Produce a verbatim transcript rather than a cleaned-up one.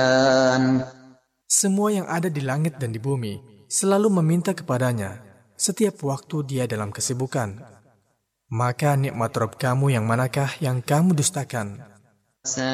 Semua yang ada di langit dan di bumi selalu meminta kepadanya setiap waktu dia dalam kesibukan. Maka nikmat Rabb kamu yang manakah yang kamu dustakan?